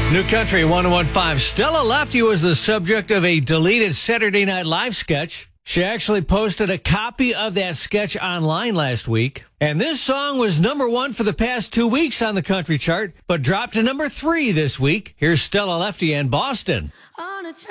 New Country 101.5. Stella Lefty was the subject of a deleted Saturday Night Live sketch. She actually posted a copy of that sketch online last week. And this song was number 1 for the past 2 weeks on the country chart, but dropped to number 3 this week. Here's Stella Lefty and Boston.